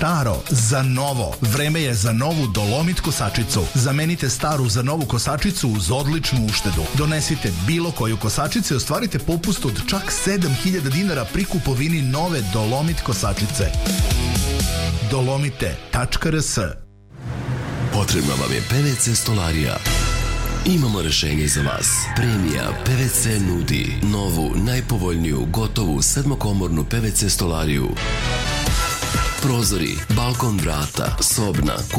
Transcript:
Staro za novo. Vreme je za novu Dolomit kosačicu. Zamenite staru za novu kosačicu uz odličnu uštedu. Donesite bilo koju kosačicu i ostvarite popust od čak 7.000 dinara pri kupovini nove Dolomit kosačice. Dolomite.rs. Potrebna vam je PVC stolarija. Imamo rešenje za vas. Premija PVC nudi novu, najpovoljniju, gotovu sedmokomornu PVC stolariju. Prozori, balkon, vrata, sobna,